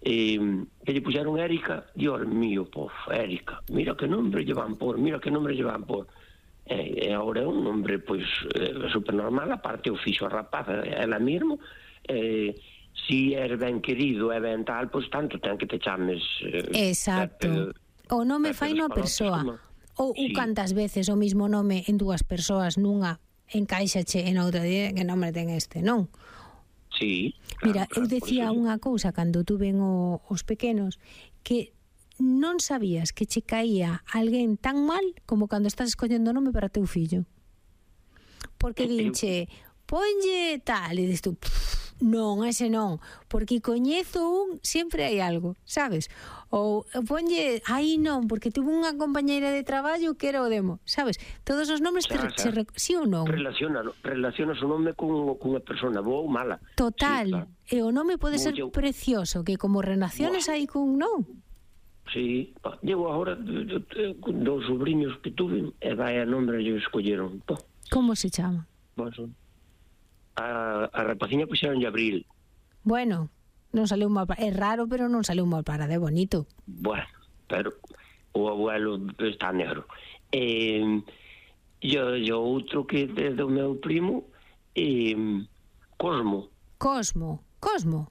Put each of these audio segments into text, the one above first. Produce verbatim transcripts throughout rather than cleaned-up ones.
eh, que lle puxeron Érica. Dios mío, pof, Érica, mira que nombre lle van por, mira que nombre lle van por. E, e agora é un nombre, pois, eh, super normal, aparte o fixo a rapaza, ela mesmo, eh, si er ben querido e ben tal, pois tanto ten que te chames... Eh, Exacto. Pepe, o nome fai no a persoa. Ou sí. Cantas veces o mismo nome en dúas persoas, nunha encaixache en outra, que nome ten este, non? Sí, claro. Mira, claro, eu decía unha cousa cando tuven o, os pequenos, que non sabías que che caía alguén tan mal como cando estás escollendo nome para teu fillo. Porque dinche, ponlle tal, e dis tú, non, ese non, porque coñezo un, sempre hai algo, sabes? Ou ponlle, aí non, porque tuve unha compañeira de traballo que era o demo, sabes? Todos os nomes, xa, te, xa. Se, sí ou non? Relaciona, relacionas o nome con, con unha persona boa ou mala. Total, sí, claro. E o nome pode Bo, ser eu... precioso, que como relaciones aí con non. Sí, llevo agora con dos sobrinhos que tuve e vai a nombre e escolleron. Po. Como se chama? Bueno, a, a rapaciña puxeronlle Abril. Bueno, non saliu mal, é raro, pero non saliu mal para de bonito. Bueno, pero o abuelo está negro. Eh, yo, yo outro que é do meu primo, eh, Cosmo. Cosmo, Cosmo.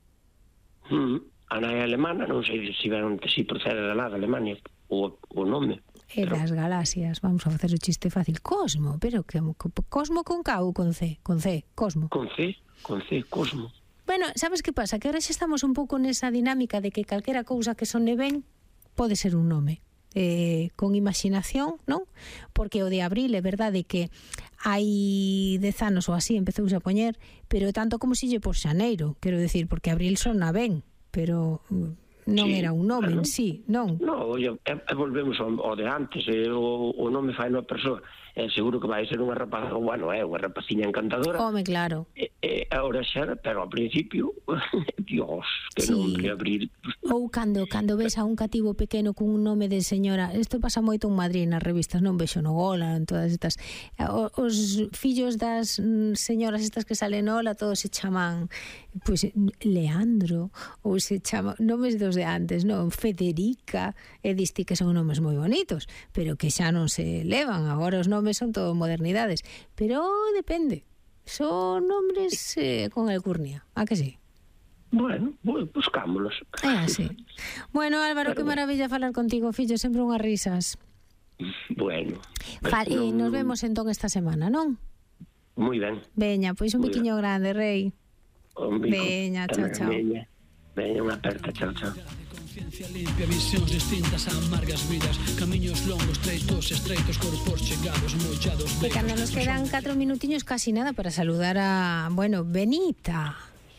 Mm. A nai alemana, non sei se veron que si procede de lá de Alemania o, o nome. E pero... das galaxias, vamos a facer o chiste fácil. Cosmo, pero que Cosmo con K ou con C? Con C, Cosmo. Con C, con C, Cosmo. Bueno, sabes que pasa? Que ahora xa estamos un pouco nesa dinámica de que calquera cousa que sone ben pode ser un nome. Eh, con imaginación, non? Porque o de Abril é verdade que hai dez anos ou así empezouse a poñer, pero tanto como si lle por xaneiro, quero decir, porque Abril sona ben, pero non sí, era un nome en sí, non? Non, e, e volvemos ao, ao de antes, e o, o nome fai unha persoa, é seguro que vai ser unha rapaza, bueno, é unha rapaciña encantadora. Home, claro. E, e agora xa, pero ao principio, Dios, que sí. nombre Abril. Ou cando cando ves a un cativo pequeno cun nome de señora, isto pasa moito en Madrid nas revistas, non vexo no Gola, en todas estas, os fillos das señoras estas que salen no Ola, todos se chaman pois pues, Leandro, ou se chaman nomes dos de antes, non? Federica, e diste que son nomes moi bonitos, pero que xa non se levan, agora os nomes son todo modernidades, pero depende, son nombres eh, con alcurnia, a que sí? Bueno, buscámoslos. É así. Bueno, Álvaro, pero... que maravilla falar contigo, fillo, sempre unhas risas. Bueno. Fal non... Nos vemos entón esta semana, non? Moi ben. Veña, pois un biquiño grande, rei. Un bico. Veña, chao, chao. Veña, veña, unha aperta, chao, chao. Conciencia limpia, visións distintas a amargas vidas, camiños longos, estreitos, estreitos, corpos chegados, mollados. E cando nos quedan catro minutiños, casi nada para saludar a, bueno, Benita.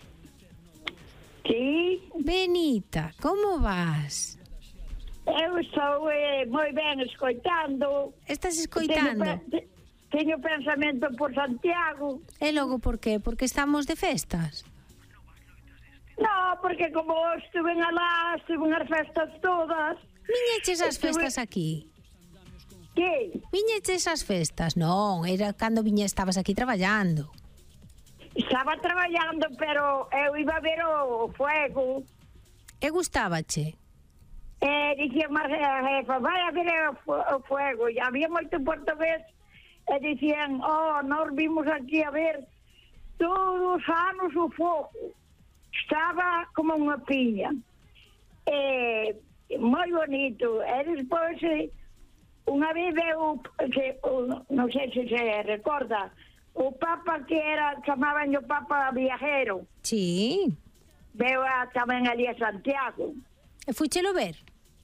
Sí. Benita, como vas? Eu estou eh, moi ben escoitando. Estás escoitando? Teño, teño pensamento por Santiago. E logo por qué? Porque estamos de festas? No, porque como estuve alá, estuve nas festas todas. Viñeches as estuve... festas aquí? Que? Viñeches as festas? Non, era cando viña estabas aquí traballando. Estaba traballando, pero eu iba a ver o fuego. E gustábache? E dicía a jefa, vai a ver o, o fuego. E había moito portugués e dicían, oh, nós vimos aquí a ver todos os anos o fogo. Estaba como unha piña. E moi bonito. E despois, unha vez veu, que, non sei se se recorda, o Papa que era, chamaban o Papa Viajero. Sí. Veo a, tamén ali a Santiago. E fuchelo ver?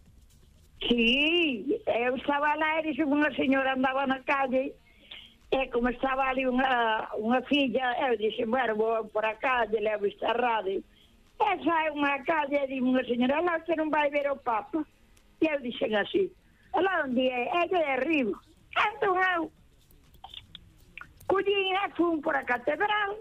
Sí, eu estaba lá e dixo unha señora andaba na calle e como estaba ali unha, unha filla, eu dixo, bueno, vou por a calle, levo esta radio. E sai unha calle e di unha señora, lá que non vai ver o Papa. E eu dixen así, lá onde é? É de arriba. Entón eu collín e fun por a catedral,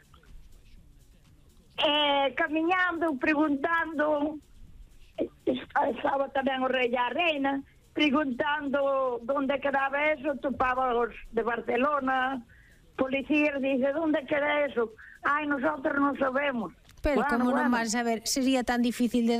e camiñando, preguntando, estaba tamén o rei e a reina, preguntando onde quedaba eso, topaba os de Barcelona, policías, dice, onde queda eso? Ai, nosotros non sabemos. Pero bueno, como bueno. non vas a ver, sería tan difícil de